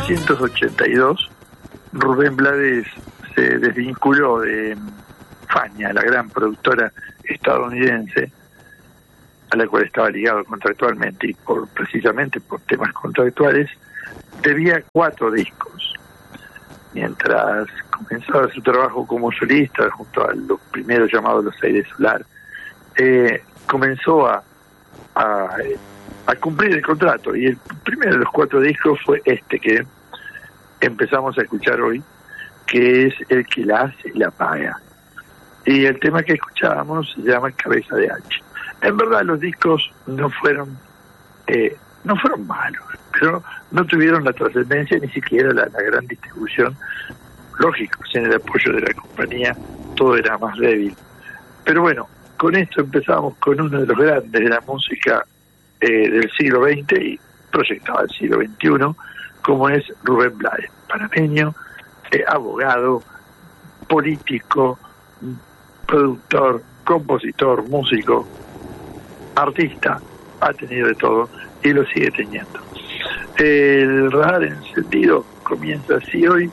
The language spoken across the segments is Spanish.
1982, Rubén Blades se desvinculó de Fania, la gran productora estadounidense a la cual estaba ligado contractualmente, y precisamente por temas contractuales debía 4 discos. Mientras comenzaba su trabajo como solista junto a los primeros llamados Los Aires Solar, comenzó a cumplir el contrato, y el primero de los 4 discos fue este que empezamos a escuchar hoy, que es El que la hace y la paga, y el tema que escuchábamos se llama Cabeza de Hacha. En verdad los discos no fueron malos, pero no tuvieron la trascendencia, ni siquiera la gran distribución. Lógico, sin el apoyo de la compañía todo era más débil. Pero bueno, con esto empezamos con uno de los grandes de la música del siglo XX y proyectado al siglo XXI, como es Rubén Blades, panameño, abogado, político, productor, compositor, músico, artista, ha tenido de todo y lo sigue teniendo. El Radar Encendido comienza así hoy,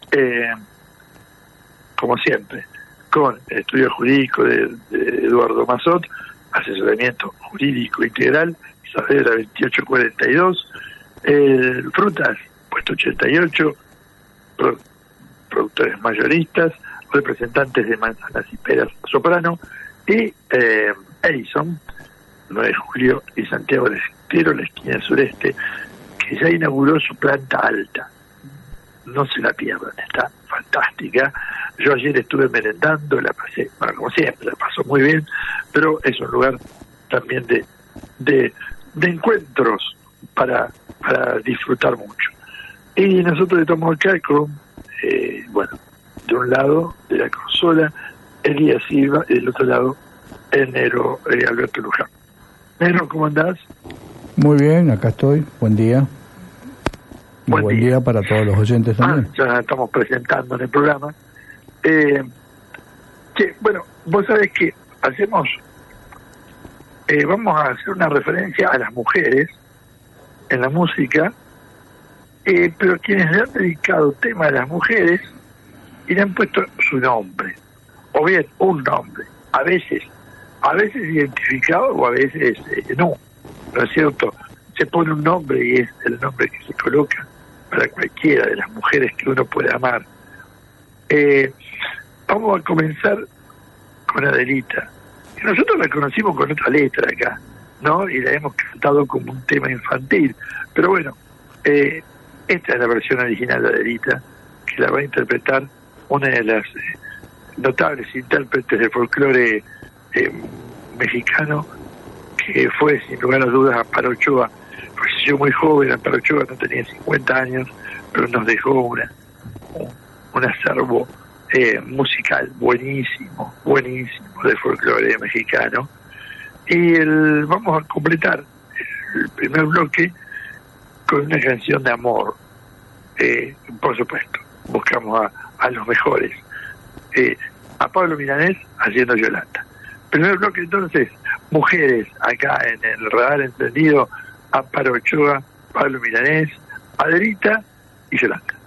como siempre, con el estudio jurídico de Eduardo Mazot, asesoramiento jurídico integral, Saavedra 2842, Frutas, puesto 88, productores mayoristas, representantes de manzanas y peras Soprano, y Edison, 9 de julio, y Santiago del Estero, la esquina sureste, que ya inauguró su planta alta. No se la pierdan, está fantástica. Yo ayer estuve merendando, la pasé, bueno, como siempre, la paso muy bien, pero es un lugar también de encuentros para disfrutar mucho. Y nosotros estamos acá con, bueno, de un lado de la consola, Elías Silva, y del otro lado, el negro Alberto Luján. Negro, ¿cómo andás? Muy bien, acá estoy. Buen día. Buen día para todos los oyentes también. Ya estamos presentando en el programa. Bueno, vos sabés que hacemos, vamos a hacer una referencia a las mujeres en la música, pero quienes le han dedicado tema a las mujeres y le han puesto su nombre, o bien un nombre, a veces identificado o a veces no es cierto. Se pone un nombre y es el nombre que se coloca para cualquiera de las mujeres que uno puede amar. Vamos a comenzar con Adelita, que nosotros la conocimos con otra letra acá, ¿no? Y la hemos cantado como un tema infantil, pero bueno, esta es la versión original de Adelita, que la va a interpretar una de las notables intérpretes del folclore mexicano, que fue sin lugar a dudas Amparo Ochoa. Falleció muy joven, Amparo Ochoa no tenía 50 años, pero nos dejó un acervo musical buenísimo de folclore mexicano. Y vamos a completar el primer bloque con una canción de amor, por supuesto, buscamos a los mejores, a Pablo Milanés haciendo Yolanda. Primer bloque entonces, mujeres acá en el Radar Encendido, Amparo Ochoa, Pablo Milanés, Adelita y Yolanda.